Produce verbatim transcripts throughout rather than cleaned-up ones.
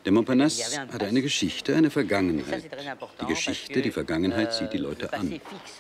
Der Montparnasse hatte eine Geschichte, eine Vergangenheit. Die Geschichte, die Vergangenheit zieht die Leute an.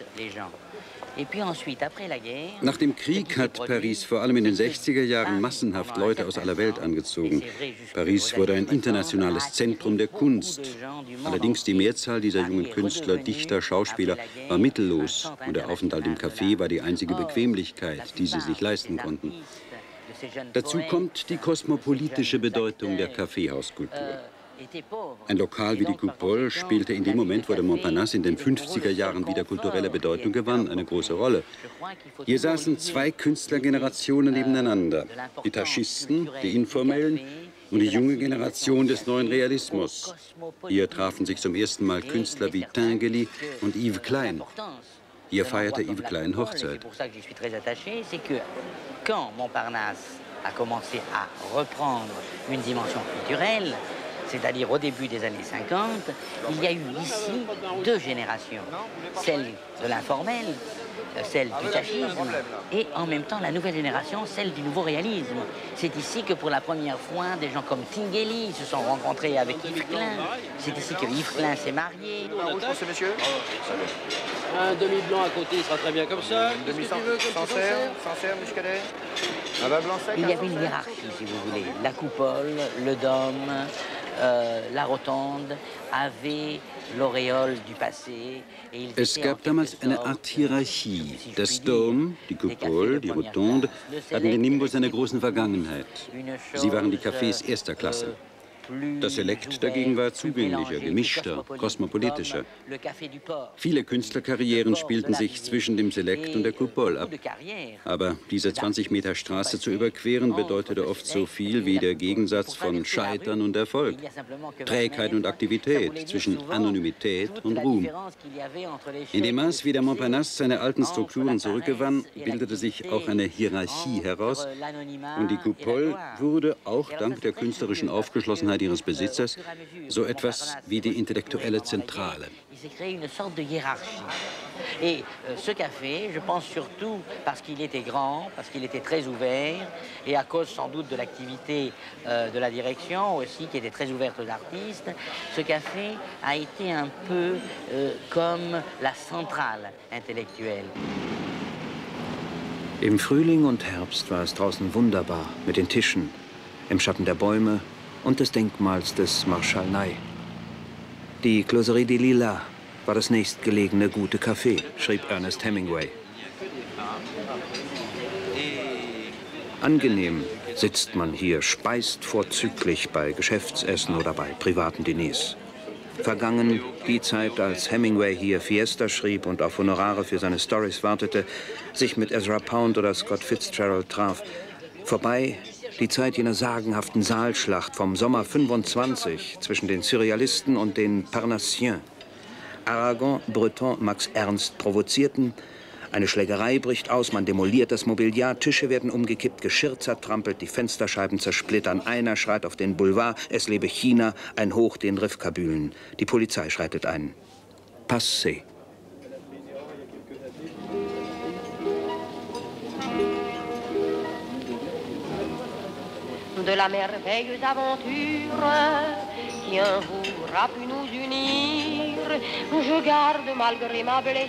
Nach dem Krieg hat Paris vor allem in den sechziger Jahren massenhaft Leute aus aller Welt angezogen. Paris wurde ein internationales Zentrum der Kunst. Allerdings die Mehrzahl dieser jungen Künstler, Dichter, Schauspieler war mittellos und der Aufenthalt im Café war die einzige Bequemlichkeit, die sie sich leisten konnten. Dazu kommt die kosmopolitische Bedeutung der Kaffeehauskultur. Ein Lokal wie die Coupole spielte in dem Moment, wo der Montparnasse in den fünfziger Jahren wieder kulturelle Bedeutung gewann, eine große Rolle. Hier saßen zwei Künstlergenerationen nebeneinander. Die Taschisten, die Informellen und die junge Generation des neuen Realismus. Hier trafen sich zum ersten Mal Künstler wie Tinguely und Yves Klein. Hier feierte Yves Klein Hochzeit. C'est-à-dire au début des années cinquante, il y a eu ici deux générations, celle de l'informel, celle du tachisme, et en même temps la nouvelle génération, celle du nouveau réalisme. C'est ici que pour la première fois, des gens comme Tinguely se sont rencontrés avec Yves Klein. C'est ici que Yves Klein s'est marié. Bonjour, monsieur. Un demi-blanc à côté, il sera très bien comme ça. Un demi-sancerre, sancerre, muscadet. Un vin blanc sec. Il y avait une hiérarchie, si vous voulez. La coupole, le dôme, euh, la rotonde avait l'auréole du passé. Es gab damals eine Art Hierarchie. Das Dom, die Coupole, die Rotonde hatten den Nimbus einer großen Vergangenheit. Sie waren die Cafés erster Klasse. Das Select dagegen war zugänglicher, gemischter, kosmopolitischer. Viele Künstlerkarrieren spielten sich zwischen dem Select und der Coupole ab. Aber diese zwanzig Meter Straße zu überqueren bedeutete oft so viel wie der Gegensatz von Scheitern und Erfolg, Trägheit und Aktivität, zwischen Anonymität und Ruhm. In dem Maß, wie der Montparnasse seine alten Strukturen zurückgewann, bildete sich auch eine Hierarchie heraus und die Coupole wurde auch dank der künstlerischen Aufgeschlossenheit ihres Besitzers so etwas wie die intellektuelle Zentrale. Et euh, ce café, je pense surtout parce qu'il était grand, parce qu'il était très ouvert, et à cause sans doute de l'activité euh, de la direction aussi, qui était très ouverte aux artistes, ce café a été un peu euh, comme la centrale intellectuelle. Im Frühling und Herbst war es draußen wunderbar mit den Tischen, im Schatten der Bäume und des Denkmals des Marschall Ney. Die Closerie des Lilas war das nächstgelegene gute Café, schrieb Ernest Hemingway. Angenehm sitzt man hier, speist vorzüglich bei Geschäftsessen oder bei privaten Diners. Vergangen die Zeit, als Hemingway hier Fiesta schrieb und auf Honorare für seine Stories wartete, sich mit Ezra Pound oder Scott Fitzgerald traf. Vorbei die Zeit jener sagenhaften Saalschlacht vom Sommer fünfundzwanzig zwischen den Surrealisten und den Parnassiens. Aragon, Breton, Max Ernst provozierten. Eine Schlägerei bricht aus, man demoliert das Mobiliar, Tische werden umgekippt, Geschirr zertrampelt, die Fensterscheiben zersplittern. Einer schreit auf den Boulevard, es lebe China, ein Hoch den Riffkabülen. Die Polizei schreitet ein. Passé. De la merveilleuse aventure qui un jour a pu nous unir, je garde malgré ma blessure